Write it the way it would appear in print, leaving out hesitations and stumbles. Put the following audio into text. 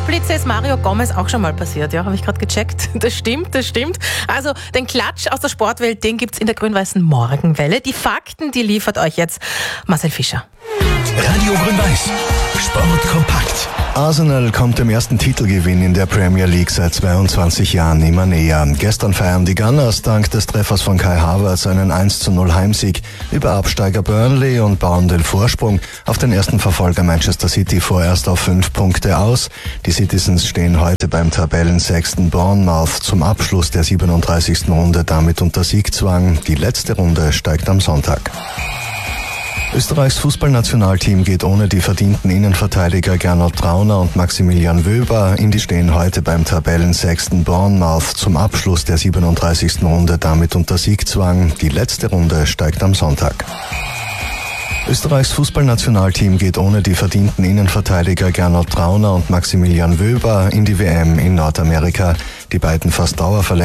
Blitze ist Mario Gomez auch schon mal passiert, ja, habe ich gerade gecheckt. Das stimmt. Also den Klatsch aus der Sportwelt, den gibt's in der grün-weißen Morgenwelle. Die Fakten, die liefert euch jetzt Marcel Fischer. Radio Grün-Weiß. Sport kompakt. Arsenal kommt dem ersten Titelgewinn in der Premier League seit 22 Jahren immer näher. Gestern feiern die Gunners dank des Treffers von Kai Havertz einen 1:0 Heimsieg über Absteiger Burnley und bauen den Vorsprung auf den ersten Verfolger Manchester City vorerst auf 5 Punkte aus. Die Citizens stehen heute beim Tabellensechsten Bournemouth zum Abschluss der 37. Runde damit unter Siegzwang. Die letzte Runde steigt am Sonntag. Österreichs Fußballnationalteam geht ohne die verdienten Innenverteidiger Gernot Trauner und Maximilian Wöber in die stehen heute beim Tabellensechsten Bournemouth zum Abschluss der 37. Runde damit unter Siegzwang. Die letzte Runde steigt am Sonntag. Österreichs Fußballnationalteam geht ohne die verdienten Innenverteidiger Gernot Trauner und Maximilian Wöber in die WM in Nordamerika. Die beiden fast dauerverletzten